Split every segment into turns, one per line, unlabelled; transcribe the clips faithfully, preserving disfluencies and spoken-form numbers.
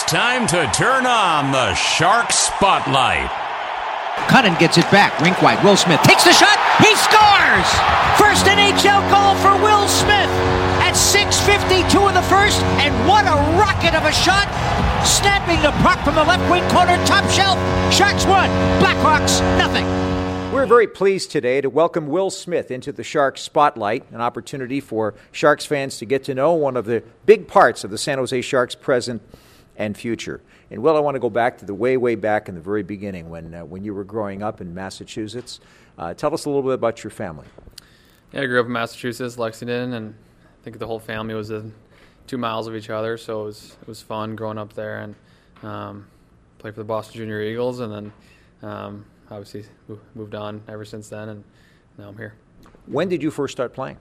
time to turn on the Shark Spotlight.
Cunnin gets it back. Rink wide. Will Smith takes the shot. He scores! First N H L goal for Will Smith at six fifty-two in the first. And what a rocket of a shot! Snapping the puck from the left wing corner, top shelf. Sharks one, Blackhawks nothing.
We're very pleased today to welcome Will Smith into the Sharks Spotlight, an opportunity for Sharks fans to get to know one of the big parts of the San Jose Sharks' present and future. And, Will, I want to go back to the way, way back in the very beginning when uh, when you were growing up in Massachusetts. Uh, tell us a little bit about your family.
Yeah, I grew up in Massachusetts, Lexington, and I think the whole family was in two miles of each other, so it was it was fun growing up there and um, played for the Boston Junior Eagles, and then um, obviously moved on ever since then, and now I'm here.
When did you first start playing?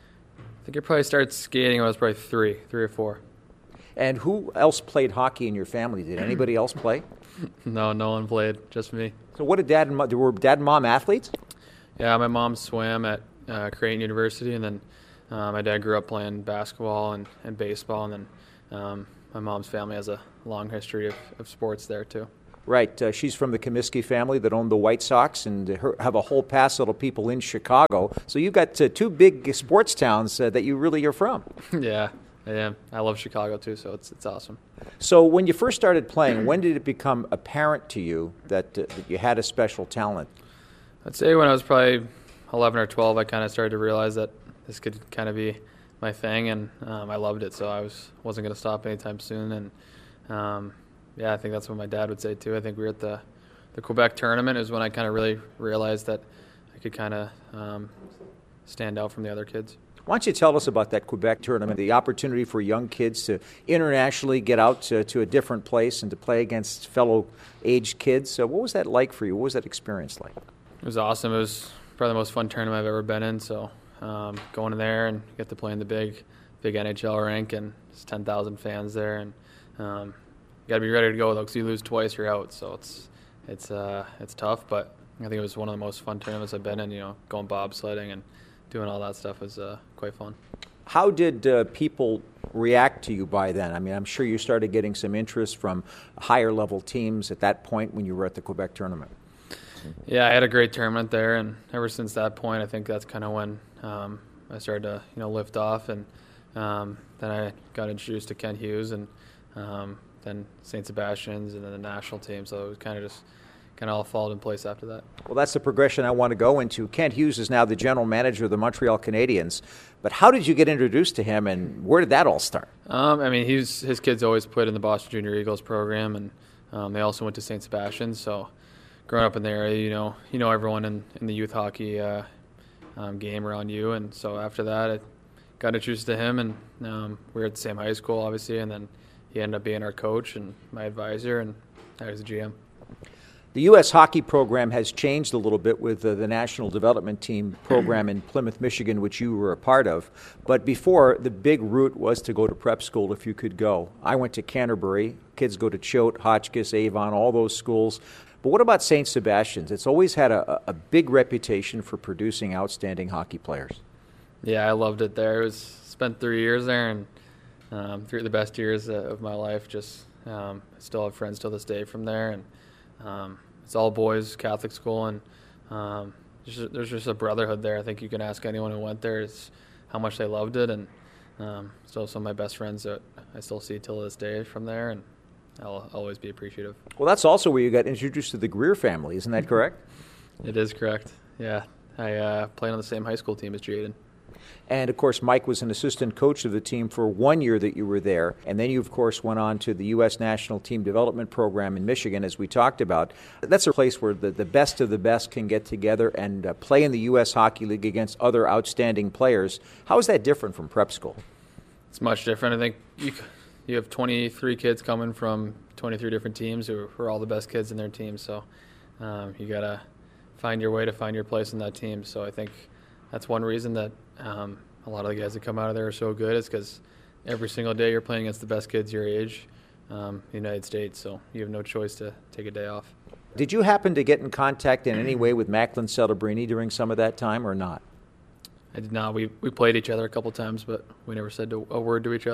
I think I probably started skating when I was probably three, three or four.
And who else played hockey in your family? Did anybody else play?
No, no one played, just me.
So what did dad and mom, were dad and mom athletes?
Yeah, my mom swam at uh, Creighton University, and then uh, my dad grew up playing basketball and, and baseball, and then um, my mom's family has a long history of, of sports there too.
Right. Uh, she's from the Comiskey family that owned the White Sox and her, have a whole past little people in Chicago. So you've got uh, two big sports towns uh, that you really are from.
Yeah. I am. I love Chicago too, so it's it's awesome.
So when you first started playing, when did it become apparent to you that, uh, that you had a special talent?
I'd say when I was probably eleven or twelve, I kind of started to realize that this could kind of be my thing, and um, I loved it, so I was, wasn't going to stop anytime soon. And um, yeah, I think that's what my dad would say too. I think we were at the, the Quebec tournament is when I kind of really realized that I could kind of um, stand out from the other kids.
Why don't you tell us about that Quebec tournament, the opportunity for young kids to internationally get out to, to a different place and to play against fellow aged kids. So what was that like for you? What was that experience like?
It was awesome. It was probably the most fun tournament I've ever been in. So um, going in there and get to play in the big big N H L rink, and there's ten thousand fans there. And um, you got to be ready to go, though, because you lose twice, you're out. So it's it's uh, it's tough, but I think it was one of the most fun tournaments I've been in, you know, going bobsledding and doing all that stuff was uh, quite fun.
How did uh, people react to you by then? I mean, I'm sure you started getting some interest from higher level teams at that point when you were at the Quebec tournament.
Yeah, I had a great tournament there, and ever since that point, I think that's kind of when um, I started to, you know, lift off, and um, then I got introduced to Kent Hughes, and um, then Saint Sebastian's, and then the national team. So it was kind of just kind of all followed in place after that.
Well, that's the progression I want to go into. Kent Hughes is now the general manager of the Montreal Canadiens. But how did you get introduced to him, and where did that all start?
Um, I mean, he's, his kids always played in the Boston Junior Eagles program, and um, they also went to Saint Sebastian's. So growing up in the area, you know, you know everyone in, in the youth hockey uh, um, game around you. And so after that, I got introduced to him, and um, we were at the same high school, obviously, and then he ended up being our coach and my advisor, and I was the G M.
The U S hockey program has changed a little bit with uh, the National Development Team program in Plymouth, Michigan, which you were a part of. But before, the big route was to go to prep school if you could go. I went to Canterbury. Kids go to Choate, Hotchkiss, Avon, all those schools. But what about Saint Sebastian's? It's always had a, a big reputation for producing outstanding hockey players.
Yeah, I loved it there. It was spent three years there, and um, three of the best years uh, of my life. Just um, I still have friends till this day from there, and Um, it's all boys Catholic school, and um, there's, there's just a brotherhood there. I think you can ask anyone who went there is how much they loved it, and um, still some of my best friends that I still see till this day from there, and I'll always be appreciative.
Well, that's also where you got introduced to the Greer family, isn't that correct?
It is correct, yeah. I uh, played on the same high school team as Jaden.
And, of course, Mike was an assistant coach of the team for one year that you were there. And then you, of course, went on to the U S National Team Development Program in Michigan, as we talked about. That's a place where the, the best of the best can get together and uh, play in the U S Hockey League against other outstanding players. How is that different from prep school?
It's much different. I think you you have twenty-three kids coming from twenty-three different teams who are all the best kids in their team. So um, you got to find your way to find your place in that team. So I think that's one reason that um, a lot of the guys that come out of there are so good is because every single day you're playing against the best kids your age um, in the United States, so you have no choice to take a day off.
Did you happen to get in contact in any way with Macklin Celebrini during some of that time or not?
I did not. We we played each other a couple times, but we never said a word to each other.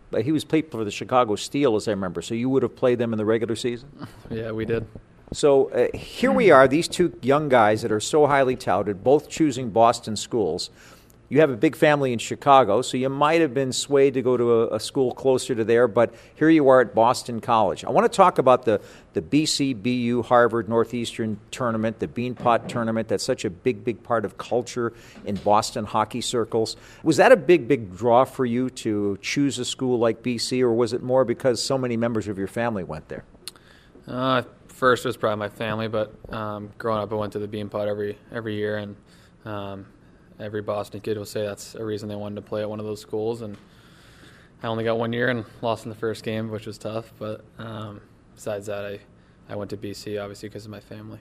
but he was played for the Chicago Steel, as I remember. So you would have played them in the regular season?
Yeah, we did.
So uh, here we are, these two young guys that are so highly touted, both choosing Boston schools. You have a big family in Chicago, so you might have been swayed to go to a, a school closer to there, but here you are at Boston College. I want to talk about the, the B C, B U, Harvard, Northeastern tournament, the Beanpot tournament. That's such a big, big part of culture in Boston hockey circles. Was that a big, big draw for you to choose a school like B C, or was it more because so many members of your family went there?
Uh, first it was probably my family, but um, growing up I went to the Beanpot every every year, and um, every Boston kid will say that's a reason they wanted to play at one of those schools. And I only got one year and lost in the first game, which was tough. But um, besides that, I, I went to B C, obviously, because of my family.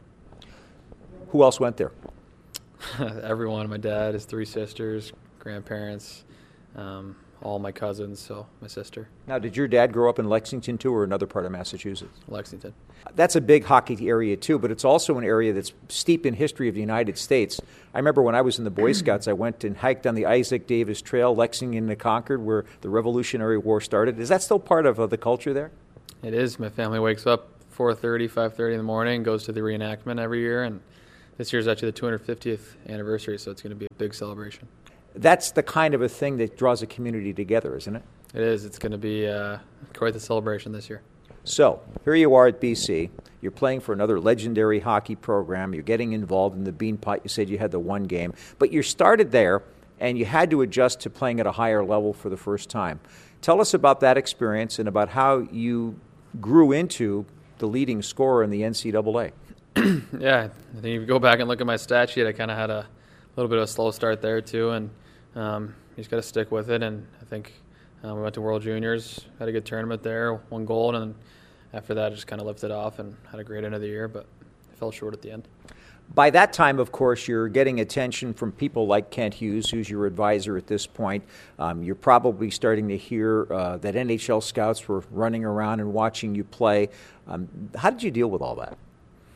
Who else went there?
Everyone. My dad, his three sisters, grandparents, um, all my cousins, so my sister.
Now, did your dad grow up in Lexington, too, or another part of Massachusetts?
Lexington.
That's a big hockey area, too, but it's also an area that's steep in history of the United States. I remember when I was in the Boy Scouts, I went and hiked on the Isaac Davis Trail, Lexington to Concord, where the Revolutionary War started. Is that still part of uh, the culture there?
It is. My family wakes up four thirty, five thirty in the morning, goes to the reenactment every year, and this year's actually the two hundred fiftieth anniversary, so it's going to be a big celebration.
That's the kind of a thing that draws a community together, isn't it?
It is. It's going to be uh, quite the celebration this year.
So, here you are at B C. You're playing for another legendary hockey program. You're getting involved in the Beanpot. You said you had the one game. But you started there, and you had to adjust to playing at a higher level for the first time. Tell us about that experience and about how you grew into the leading scorer in the N C double A.
Yeah, I think if you go back and look at my stat sheet, I kind of had a little bit of a slow start there too, and um, you just got to stick with it. And I think um, we went to World Juniors, had a good tournament there, won gold, and after that, I just kind of lifted off and had a great end of the year, but I fell short at the end.
By that time, of course, you're getting attention from people like Kent Hughes, who's your advisor at this point. Um, you're probably starting to hear uh, that N H L scouts were running around and watching you play. Um, how did you deal with all that?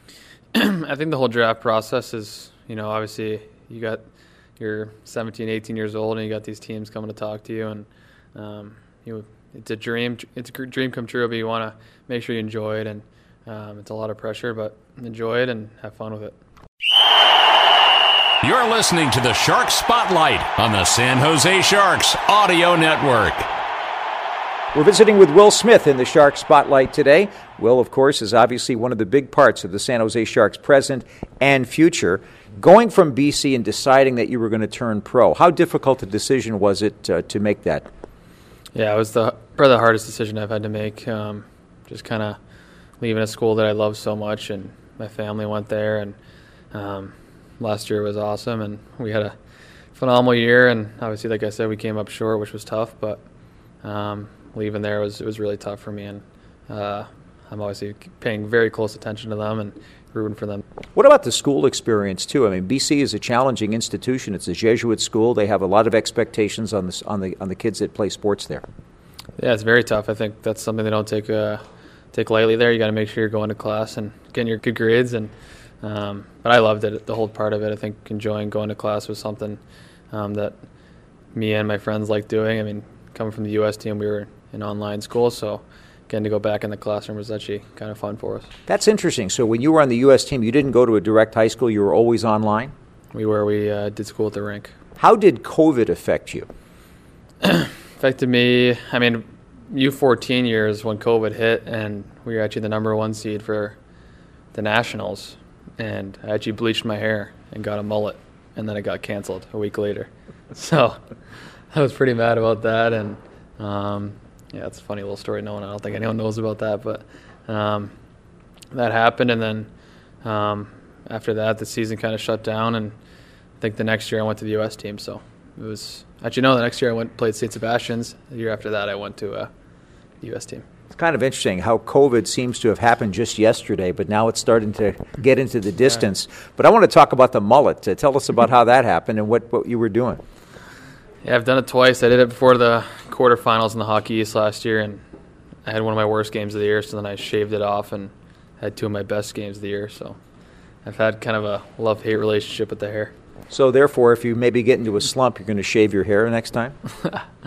I think the whole draft process is, you know, obviously you got you're seventeen, eighteen years old, and you got these teams coming to talk to you, and um, you it's a dream. It's a dream come true, but you want to make sure you enjoy it, and um, it's a lot of pressure, but enjoy it and have fun with it.
You're listening to the Shark Spotlight on the San Jose Sharks Audio Network.
We're visiting with Will Smith in the Shark Spotlight today. Will, of course, is obviously one of the big parts of the San Jose Sharks' present and future. Going from B C and deciding that you were going to turn pro, how difficult a decision was it uh, to make that?
Yeah, it was the probably the hardest decision I've had to make. Um, just kind of leaving a school that I love so much, and my family went there, and um, last year was awesome, and we had a phenomenal year. And obviously, like I said, we came up short, which was tough, but um, leaving there was it was really tough for me, and uh, I'm obviously paying very close attention to them and rooting for them.
What about the school experience too? I mean, B C is a challenging institution. It's a Jesuit school. They have a lot of expectations on the on the on the kids that play sports there.
Yeah, it's very tough. I think that's something they don't take uh, take lightly there. You got to make sure you're going to class and getting your good grades. And um, but I loved it, the whole part of it. I think enjoying going to class was something um, that me and my friends liked doing. I mean, coming from the U S team, we were in online school, so getting to go back in the classroom was actually kind of fun for us.
That's interesting. So when you were on the U S team, you didn't go to a direct high school. You were always online?
We were. We uh, did school at the rink.
How did COVID affect you?
Affected me, I mean, U fourteen years when COVID hit, and we were actually the number one seed for the Nationals, and I actually bleached my hair and got a mullet, and then it got canceled a week later. So I was pretty mad about that, and um, yeah, it's a funny little story. No one, I don't think anyone knows about that, but um, that happened, and then um, after that, the season kind of shut down, and I think the next year I went to the U S team, so it was actually no. The next year I went played Saint Sebastian's. The year after that, I went to uh, the U S team.
It's kind of interesting how COVID seems to have happened just yesterday, but now it's starting to get into the distance. Yeah. But I want to talk about the mullet. Uh, tell us about how that happened and what, what you were doing.
Yeah, I've done it twice. I did it before the quarterfinals in the Hockey East last year, and I had one of my worst games of the year, so then I shaved it off and had two of my best games of the year. So I've had kind of a love-hate relationship with the hair.
So therefore, if you maybe get into a slump, you're going to shave your hair next time?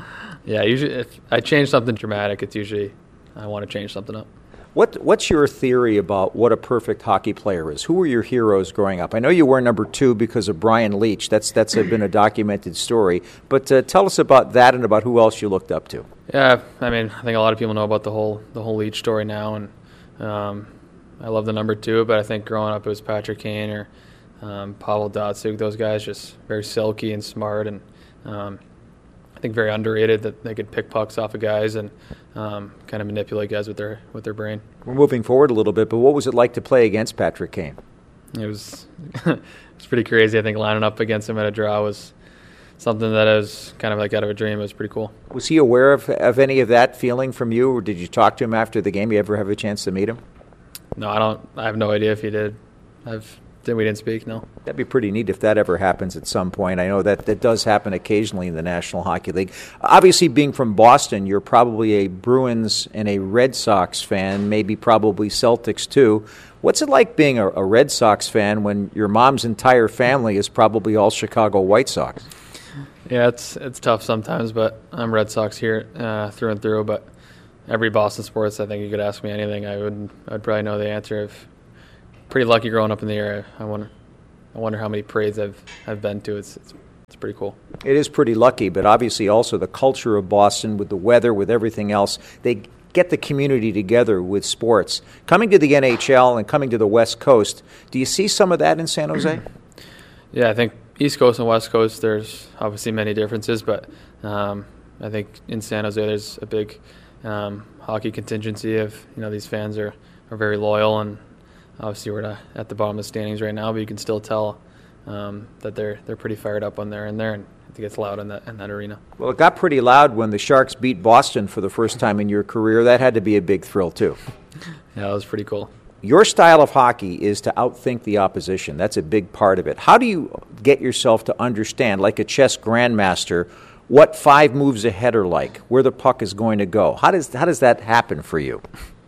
Yeah, usually if I change something dramatic, it's usually I want to change something up.
What What's your theory about what a perfect hockey player is? Who were your heroes growing up? I know you were number two because of Brian Leetch. That's that's been a documented story. But uh, tell us about that and about who else you looked up to.
Yeah, I mean, I think a lot of people know about the whole the whole Leetch story now, and um, I love the number two. But I think growing up it was Patrick Kane or um, Pavel Datsyuk. Those guys just very silky and smart, and um, I think very underrated that they could pick pucks off of guys and um, kind of manipulate guys with their with their brain.
We're moving forward a little bit, but what was it like to play against Patrick Kane?
It was it was pretty crazy. I think lining up against him at a draw was something that was kind of like out of a dream. It was pretty cool.
Was he aware of, of any of that feeling from you, or did you talk to him after the game? You ever have a chance to meet him?
No, I don't. I have no idea if he did. I've we didn't speak. No.
That'd be pretty neat if that ever happens at some point. I know that that does happen occasionally in the National Hockey League. Obviously, being from Boston, you're probably a Bruins and a Red Sox fan, maybe probably Celtics too. What's it like being a, a Red Sox fan when your mom's entire family is probably all Chicago White Sox?
Yeah, it's it's tough sometimes, but I'm Red Sox here uh, through and through. But every Boston sports, I think you could ask me anything, I would I'd probably know the answer. If pretty lucky growing up in the area. I wonder, I wonder how many parades I've I've been to. It's it's it's pretty cool.
It is pretty lucky, but obviously also the culture of Boston with the weather, with everything else, they get the community together with sports. Coming to the N H L and coming to the West Coast, do you see some of that in San Jose?
Yeah, I think East Coast and West Coast, there's obviously many differences, but um, I think in San Jose there's a big um, hockey contingency of, you know, these fans are, are very loyal, and obviously we're at the bottom of the standings right now, but you can still tell um, that they're they're pretty fired up when they're in there, and it gets loud in that in that arena.
Well, it got pretty loud when the Sharks beat Boston for the first time in your career. That had to be a big thrill too.
Yeah, it was pretty cool.
Your style of hockey is to outthink the opposition. That's a big part of it. How do you get yourself to understand, like a chess grandmaster, what five moves ahead are like, where the puck is going to go? How does how does that happen for you?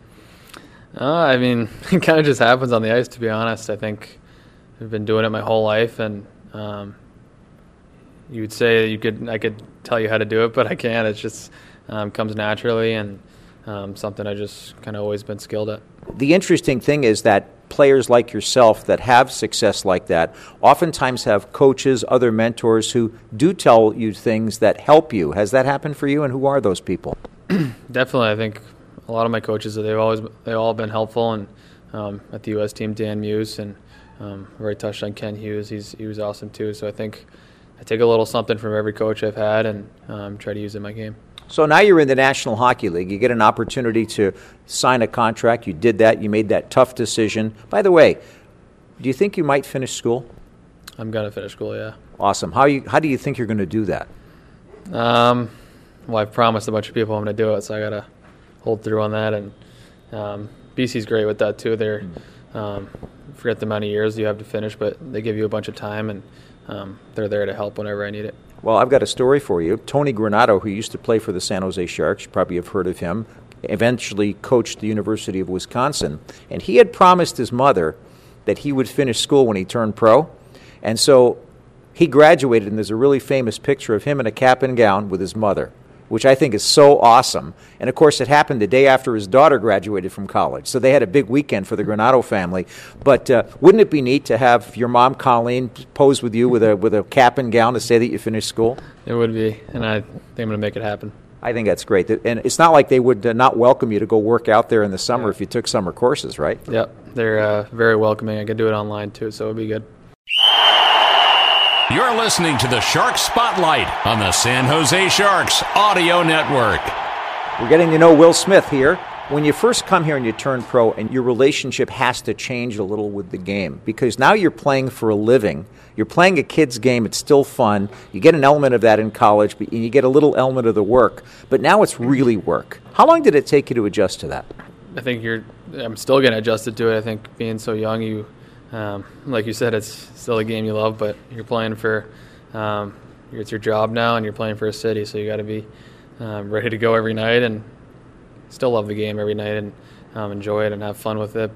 Uh, I mean, it kind of just happens on the ice, to be honest. I think I've been doing it my whole life, and um, you would say you could I could tell you how to do it, but I can't. It just um, comes naturally, and um, something I just kind of always been skilled at.
The interesting thing is that players like yourself that have success like that oftentimes have coaches, other mentors who do tell you things that help you. Has that happened for you, and who are those people?
Definitely, I think a lot of my coaches, they've always they've all been helpful, and um, at the U S team, Dan Muse, and um, I've already touched on Ken Hughes. He's he was awesome too. So I think I take a little something from every coach I've had and um, try to use it in my game.
So now you're in the National Hockey League. You get an opportunity to sign a contract. You did that. You made that tough decision. By the way, do you think you might finish school?
I'm gonna finish school. Yeah.
Awesome. How you how do you think you're going to do that?
Um, well, I've promised a bunch of people I'm going to do it, so I gotta hold through on that, and um, B C's great with that too. They're um, forget the amount of years you have to finish, but they give you a bunch of time, and um, they're there to help whenever I need it.
Well, I've got a story for you. Tony Granato, who used to play for the San Jose Sharks, you probably have heard of him, eventually coached the University of Wisconsin, and he had promised his mother that he would finish school when he turned pro, and so he graduated, and there's a really famous picture of him in a cap and gown with his mother, which I think is so awesome. And, of course, it happened the day after his daughter graduated from college. So they had a big weekend for the Granato family. But uh, wouldn't it be neat to have your mom, Colleen, pose with you with a with a cap and gown to say that you finished school?
It would be, and I think I'm going to make it happen.
I think that's great. And it's not like they would uh, not welcome you to go work out there in the summer if you took summer courses, right?
Yep, they're uh, very welcoming. I could do it online, too, so it would be good.
You're listening to the Shark Spotlight on the San Jose Sharks Audio Network.
We're getting to know Will Smith here. When you first come here and you turn pro, and your relationship has to change a little with the game, because now you're playing for a living. You're playing a kid's game. It's still fun. You get an element of that in college, but you get a little element of the work. But now it's really work. How long did it take you to adjust to that?
I think you're. I'm still getting adjusted to it. I think being so young, you, um, like you said, it's still a game you love, but you're playing for. Um, it's your job now, and you're playing for a city, so you got to be um, ready to go every night, and still love the game every night and um, enjoy it and have fun with it. But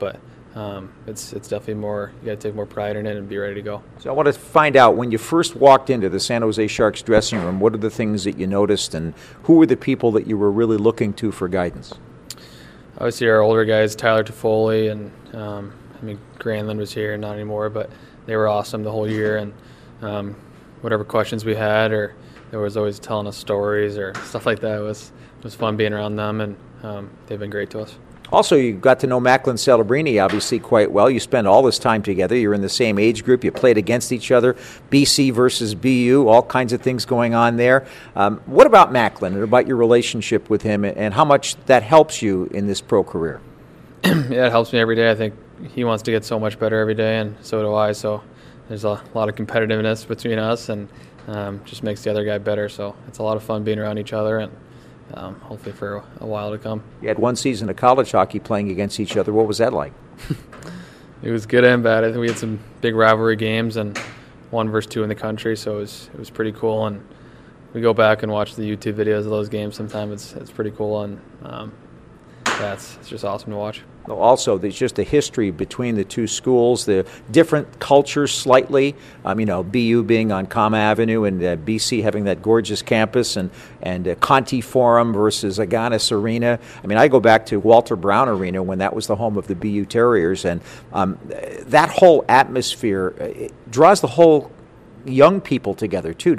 um, it's it's definitely more, you got to take more pride in it and be ready to go.
So I want to find out, when you first walked into the San Jose Sharks dressing room, what are the things that you noticed, and who were the people that you were really looking to for guidance?
Obviously, our older guys, Tyler Toffoli, and um, I mean, Granlund was here, not anymore, but they were awesome the whole year. And um, whatever questions we had, or they was always telling us stories or stuff like that. It was it was fun being around them, and um, they've been great to us.
Also, you got to know Macklin Celebrini obviously quite well. You spent all this time together. You're in the same age group. You played against each other. B C versus B U, all kinds of things going on there. Um, what about Macklin and about your relationship with him, and how much that helps you in this pro career?
Yeah, it helps me every day. I think he wants to get so much better every day, and so do I. So there's a lot of competitiveness between us, and um, just makes the other guy better. So it's a lot of fun being around each other, and Um, hopefully for a while to come.
You had one season of college hockey playing against each other. What was that like?
It was good and bad. I think we had some big rivalry games, and one versus two in the country, so it was it was pretty cool. And we go back and watch the YouTube videos of those games. Sometimes it's it's pretty cool, and um, yeah, it's, it's just awesome to watch.
Also, there's just a history between the two schools, the different cultures slightly. Um, you know, B U being on Kama Avenue, and uh, B C having that gorgeous campus, and and uh, Conti Forum versus Agganis Arena. I mean, I go back to Walter Brown Arena when that was the home of the B U Terriers, and um, that whole atmosphere, it draws the whole young people together too.